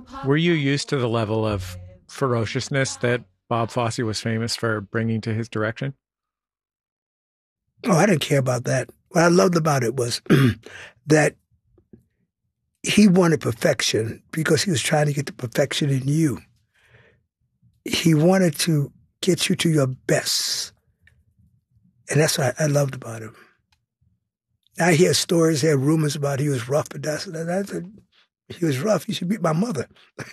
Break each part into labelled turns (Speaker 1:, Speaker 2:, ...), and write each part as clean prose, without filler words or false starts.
Speaker 1: Were you used to the level of ferociousness that Bob Fosse was famous for bringing to his direction?
Speaker 2: Oh, I didn't care about that. What I loved about it was that he wanted perfection because he was trying to get the perfection in you. He wanted to get you to your best. And that's what I loved about him. I hear stories, I hear rumors about he was rough, but he was rough. He should beat my mother.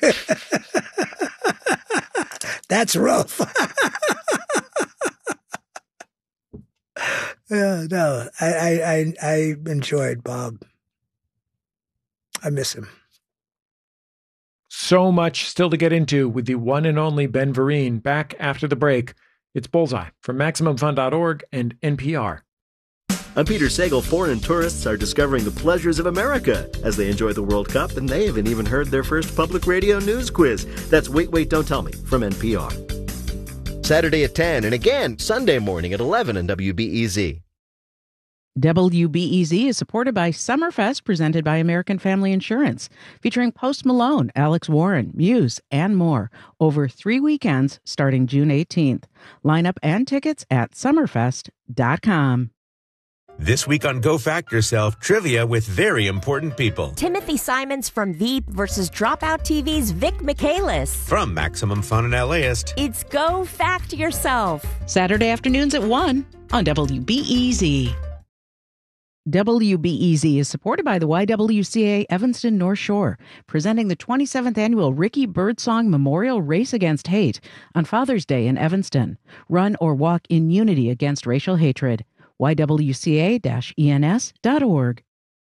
Speaker 2: That's rough. Yeah, no, I enjoyed Bob. I miss him.
Speaker 1: So much still to get into with the one and only Ben Vereen. Back after the break. It's Bullseye from MaximumFun.org and NPR.
Speaker 3: I'm Peter Sagal. Foreign tourists are discovering the pleasures of America as they enjoy the World Cup, and they haven't even heard their first public radio news quiz. That's Wait, Wait, Don't Tell Me from NPR. Saturday at 10 and again Sunday morning at 11 on WBEZ.
Speaker 4: WBEZ is supported by Summerfest, presented by American Family Insurance, featuring Post Malone, Alex Warren, Muse, and more, over 3 weekends starting June 18th. Lineup and tickets at summerfest.com.
Speaker 5: This week on Go Fact Yourself, trivia with very important people.
Speaker 6: Timothy Simons from Veep versus Dropout TV's Vic Michaelis.
Speaker 5: From Maximum Fun and LAist,
Speaker 6: it's Go Fact Yourself.
Speaker 4: Saturday afternoons at 1 on WBEZ. WBEZ is supported by the YWCA Evanston North Shore, presenting the 27th annual Ricky Birdsong Memorial Race Against Hate on Father's Day in Evanston. Run or walk in unity against racial hatred. YWCA-ENS.org.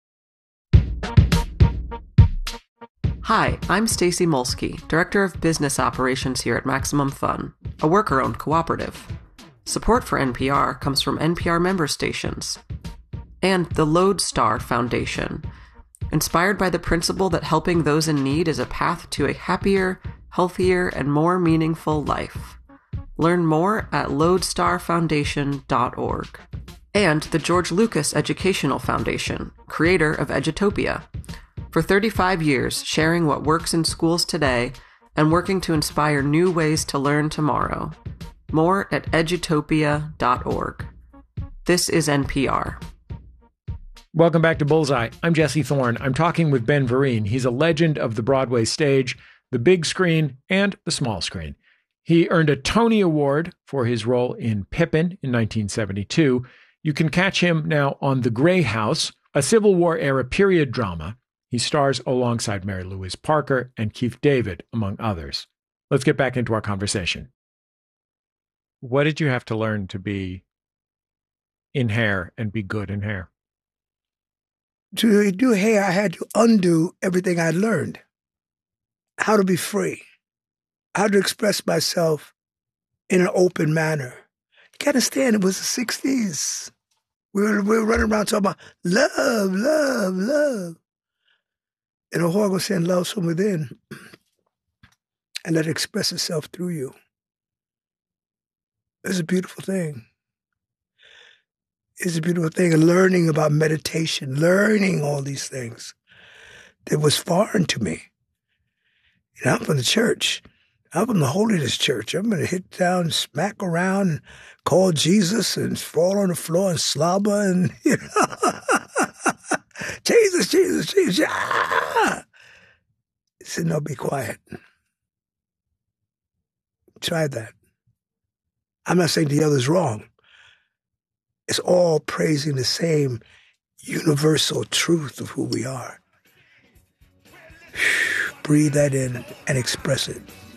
Speaker 7: Hi, I'm Stacy Molsky, Director of Business Operations here at Maximum Fun, a worker-owned cooperative. Support for NPR comes from NPR member stations and the Lodestar Foundation, inspired by the principle that helping those in need is a path to a happier, healthier, and more meaningful life. Learn more at lodestarfoundation.org. And the George Lucas Educational Foundation, creator of Edutopia. For 35 years, sharing what works in schools today and working to inspire new ways to learn tomorrow. More at edutopia.org. This is NPR.
Speaker 1: Welcome back to Bullseye. I'm Jesse Thorne. I'm talking with Ben Vereen. He's a legend of the Broadway stage, the big screen, and the small screen. He earned a Tony Award for his role in Pippin in 1972. You can catch him now on The Grey House, a Civil War-era period drama. He stars alongside Mary Louise Parker and Keith David, among others. Let's get back into our conversation. What did you have to learn to be in hair and be good in hair?
Speaker 2: To do hair, I had to undo everything I learned. How to be free. How to express myself in an open manner. You got to understand, it was the 60s. We were running around talking about love, love, love. And a whore was saying love's from within. And let it express itself through you. It's a beautiful thing. It's a beautiful thing. And learning about meditation, learning all these things that was foreign to me. You know, I'm from the church. I'm from the Holiness Church. I'm going to hit down, smack around, and call Jesus and fall on the floor and slobber and, you know, Jesus, Jesus, Jesus. Ah! He said, no, be quiet. Try that. I'm not saying the other's wrong. It's all praising the same universal truth of who we are. Breathe that in and express it.